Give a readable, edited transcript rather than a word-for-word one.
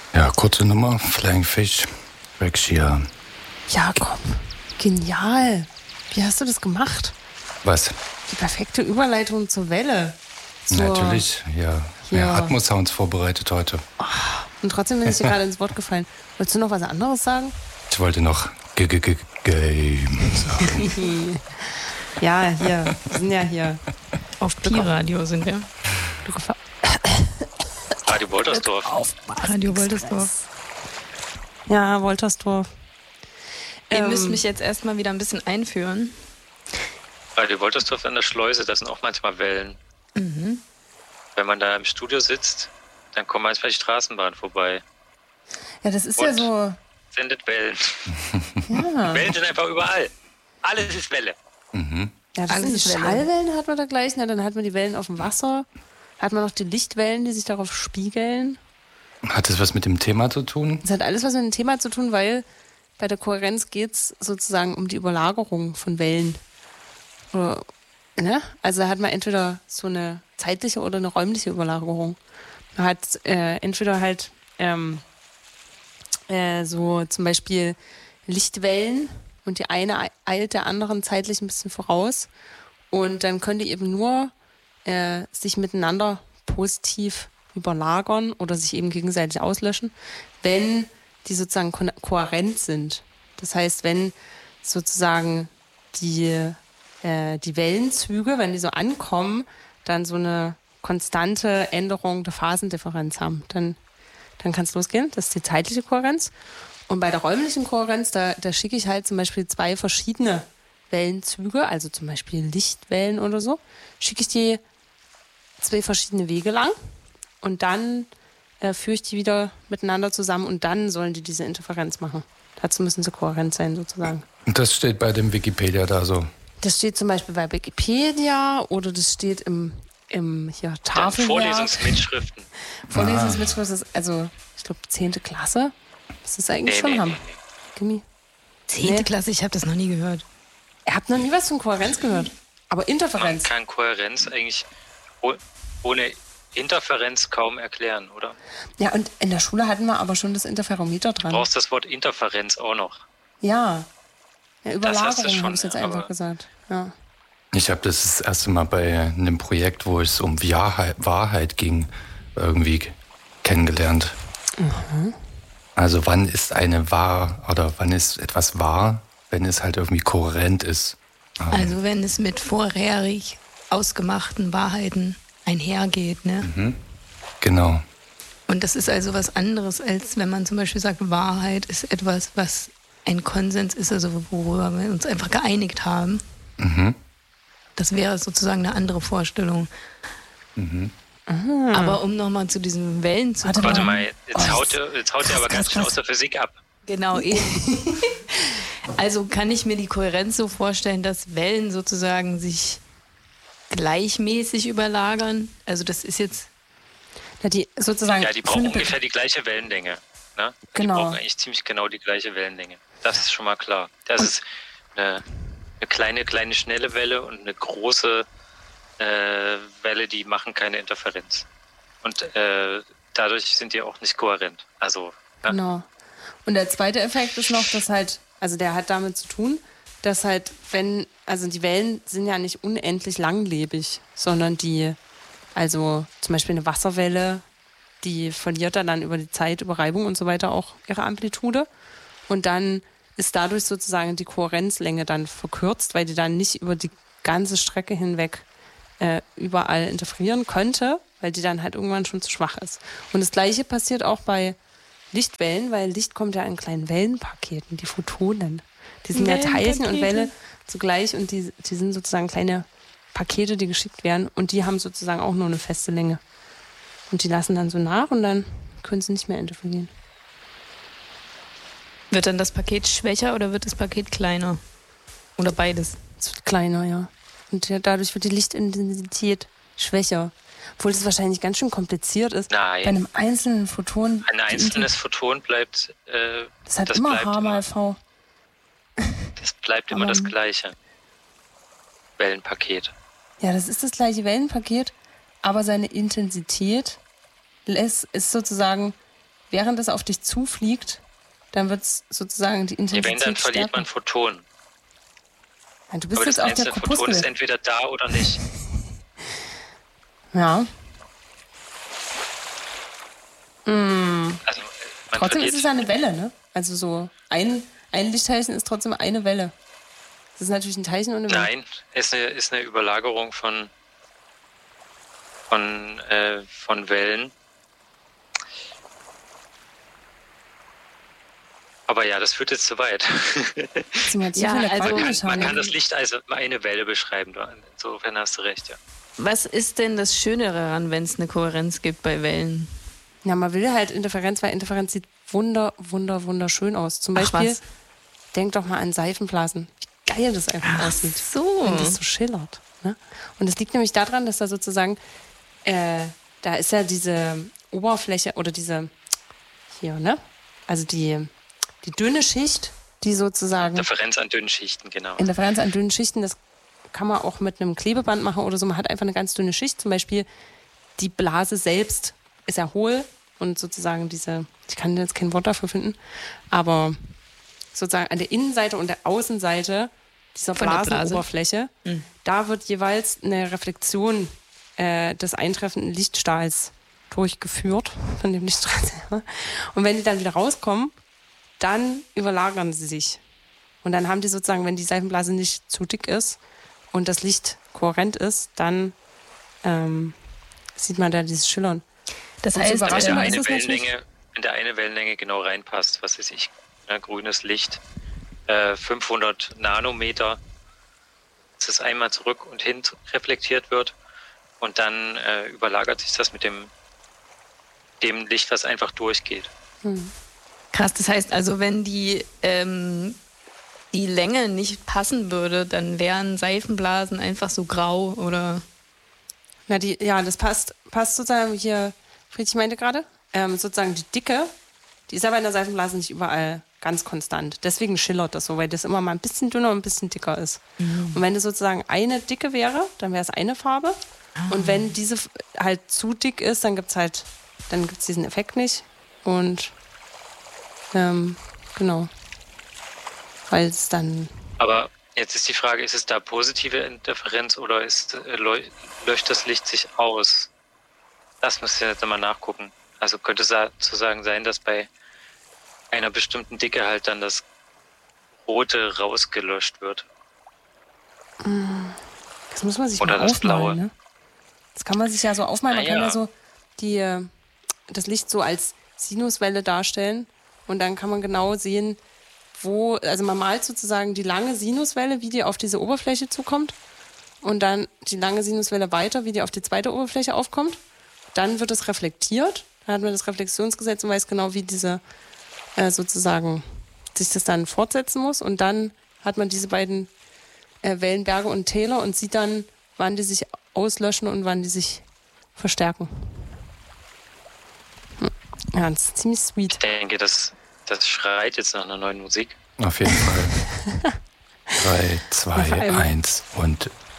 Ja, kurze Nummer, Flying Fish, Rex hier. Jakob, genial. Wie hast du das gemacht? Was? Die perfekte Überleitung zur Welle. Natürlich, ja. Mehr Atmos-Sounds vorbereitet heute. Und trotzdem bin ich dir gerade ins Wort gefallen. Wolltest du noch was anderes sagen? Ich wollte noch Game sagen. Ja, hier. Wir sind ja hier. Auf Pi-Radio sind wir. Radio Woltersdorf. Radio Woltersdorf. Ja, Woltersdorf. Ihr müsst mich jetzt erstmal wieder ein bisschen einführen. Radio Woltersdorf an der Schleuse, da sind auch manchmal Wellen. Mhm. Wenn man da im Studio sitzt, dann kommt manchmal die Straßenbahn vorbei. Ja, das ist Und ja so. sendet Wellen. Ja, Wellen sind einfach überall. Alles ist Welle. Mhm. ja das Alles sind die ist Welle. Schallwellen, hat man da gleich. Ne? Dann hat man die Wellen auf dem Wasser. Hat man noch die Lichtwellen, die sich darauf spiegeln. Hat das was mit dem Thema zu tun? Das hat alles was mit dem Thema zu tun, weil bei der Kohärenz geht es sozusagen um die Überlagerung von Wellen. Oder, ne? Also da hat man entweder so eine zeitliche oder eine räumliche Überlagerung. Man hat entweder halt so zum Beispiel Lichtwellen und die eine eilt der anderen zeitlich ein bisschen voraus und dann können die eben nur sich miteinander positiv überlagern oder sich eben gegenseitig auslöschen, wenn die sozusagen kohärent sind. Das heißt, wenn sozusagen die Wellenzüge, wenn die so ankommen, dann so eine konstante Änderung der Phasendifferenz haben. Dann kann es losgehen. Das ist die zeitliche Kohärenz. Und bei der räumlichen Kohärenz, da schicke ich halt zum Beispiel 2 verschiedene Wellenzüge, also zum Beispiel Lichtwellen oder so, schicke ich die 2 verschiedene Wege lang und dann führe ich die wieder miteinander zusammen und dann sollen die diese Interferenz machen. Dazu müssen sie kohärent sein sozusagen. Und das steht bei dem Wikipedia da so. Das steht zum Beispiel bei Wikipedia oder das steht im hier Tafelwerk. Vorlesungsmitschriften. Vorlesungsmitschrift ist also, ich glaube, 10. Klasse. Das ist eigentlich schon haben. Gimmi. 10. Klasse, ich habe das noch nie gehört. Ihr habt noch nie was von Kohärenz gehört. Aber Man Interferenz. kann Kohärenz eigentlich ohne Interferenz kaum erklären, oder? Ja, und in der Schule hatten wir aber schon das Interferometer Du dran. brauchst das Wort Interferenz auch noch. Ja. Ja, hast du Überlagerung schon, habe ich jetzt aber- einfach gesagt. Ja. Ich habe das erste Mal bei einem Projekt, wo es um Wahrheit ging, irgendwie kennengelernt. Also wann ist eine wahr oder wann ist etwas wahr, wenn es halt irgendwie kohärent ist. Also wenn es mit vorherig ausgemachten Wahrheiten einhergeht, ne? Genau. Und das ist also was anderes, als wenn man zum Beispiel sagt, Wahrheit ist etwas, was ein Konsens ist, also worüber wir uns einfach geeinigt haben. Das wäre sozusagen eine andere Vorstellung. Aber um nochmal zu diesen Wellen zu kommen. Warte mal, jetzt haut er aber ganz schön aus der Physik ab. Genau, eben. Also kann ich mir die Kohärenz so vorstellen, dass Wellen sozusagen sich gleichmäßig überlagern? Also das ist jetzt... Ja, die sozusagen. Ja, die brauchen ungefähr die gleiche Wellenlänge. Ne? Genau. Die brauchen eigentlich ziemlich genau die gleiche Wellenlänge. Das ist schon mal klar. Das ist eine kleine schnelle Welle und eine große Welle, die machen keine Interferenz. Und dadurch sind die auch nicht kohärent. Also, ne? Genau. Und der zweite Effekt ist noch, dass halt, also der hat damit zu tun, dass halt, also die Wellen sind ja nicht unendlich langlebig, sondern also zum Beispiel eine Wasserwelle, die verliert dann über die Zeit, über Reibung und so weiter auch ihre Amplitude. Und dann ist dadurch sozusagen die Kohärenzlänge dann verkürzt, weil die dann nicht über die ganze Strecke hinweg überall interferieren könnte, weil die dann halt irgendwann schon zu schwach ist. Und das Gleiche passiert auch bei Lichtwellen, weil Licht kommt ja in kleinen Wellenpaketen, die Photonen. Die sind ja Teilchen und Welle zugleich und die sind sozusagen kleine Pakete, die geschickt werden und die haben sozusagen auch nur eine feste Länge. Und die lassen dann so nach und dann können sie nicht mehr interferieren. Wird dann das Paket schwächer oder wird das Paket kleiner? Oder beides? Es wird kleiner, ja. Und dadurch wird die Lichtintensität schwächer. Obwohl das wahrscheinlich ganz schön kompliziert ist. Nein. Bei einem einzelnen Photon. Ein einzelnes Photon bleibt. Das hat immer bleibt H mal V. Das bleibt immer das gleiche Wellenpaket. Ja, das ist das gleiche Wellenpaket, aber seine Intensität ist sozusagen während es auf dich zufliegt, dann wird es sozusagen die Intensität Wenn, dann verliert stärken. man Photonen. Ja, du bist Aber jetzt das auf der einzelne Photon ist Korpuskel. entweder da oder nicht. Ja. Also man Trotzdem ist verliert. es ja eine Welle, ne? Also so ein Lichtteilchen ist trotzdem eine Welle. Das ist natürlich ein Teilchen und eine Welle. Nein, ist eine Überlagerung von Wellen. Aber ja, das führt jetzt zu weit. Sind wir tief in der also Man Quantenmechanik. kann das Licht als eine Welle beschreiben. Insofern hast du recht, ja. Was ist denn das Schöne daran, wenn es eine Kohärenz gibt bei Wellen? Ja, man will halt Interferenz, weil Interferenz sieht wunderschön aus. Zum Ach, Beispiel, was? denk doch mal an Seifenblasen. Wie geil das einfach aussieht. So. Wenn das so schillert. Ne? Und es liegt nämlich daran, dass da sozusagen, da ist ja diese Oberfläche oder diese, hier, ne? Also die dünne Schicht, die sozusagen, Differenz an dünnen Schichten, genau. Interferenz an dünnen Schichten, das kann man auch mit einem Klebeband machen oder so. Man hat einfach eine ganz dünne Schicht. Zum Beispiel die Blase selbst ist ja hohl und sozusagen ich kann jetzt kein Wort dafür finden, aber sozusagen an der Innenseite und der Außenseite dieser Von der Blase. Blasenoberfläche, da wird jeweils eine Reflexion des eintreffenden Lichtstrahls durchgeführt, von dem Lichtstrahl selber. Und wenn die dann wieder rauskommen, dann überlagern sie sich. Und dann haben die sozusagen, wenn die Seifenblase nicht zu dick ist und das Licht kohärent ist, dann sieht man da dieses Schillern. Das Und heißt, so Wenn überraschend da ist eine es natürlich. Wellenlänge genau reinpasst, was weiß ich, grünes Licht, 500 Nanometer, dass es einmal zurück und hin reflektiert wird und dann überlagert sich das mit dem Licht, was einfach durchgeht. krass, das heißt also, wenn die Länge nicht passen würde, dann wären Seifenblasen einfach so grau oder... Das passt sozusagen hier, Friedrich meinte gerade, sozusagen die Dicke, die ist aber in der Seifenblase nicht überall ganz konstant. Deswegen schillert das so, weil das immer mal ein bisschen dünner und ein bisschen dicker ist. Und wenn das sozusagen eine Dicke wäre, dann wäre es eine Farbe. Und wenn diese halt zu dick ist, dann gibt's diesen Effekt nicht. Und genau. Weil es dann... Aber jetzt ist die Frage, ist es da positive Interferenz oder löscht das Licht sich aus? Das müsst ihr jetzt mal nachgucken. Also könnte es sozusagen sein, dass bei einer bestimmten Dicke halt dann das Rote rausgelöscht wird. Das muss man sich Oder mal das Blaue. aufmalen, ne? Das kann man sich ja so aufmalen. Man Ah, kann ja. ja so das Licht so als Sinuswelle darstellen und dann kann man genau sehen, also man malt sozusagen die lange Sinuswelle, wie die auf diese Oberfläche zukommt und dann die lange Sinuswelle weiter, wie die auf die zweite Oberfläche aufkommt. Dann wird es reflektiert, dann hat man das Reflexionsgesetz und weiß genau, wie diese sozusagen sich das dann fortsetzen muss und dann hat man diese beiden Wellenberge und Täler und sieht dann, wann die sich auslöschen und wann die sich verstärken. Ja, das ist ziemlich sweet. Ich denke, das schreit jetzt nach einer neuen Musik. Auf jeden Fall. 3, 2, 1 und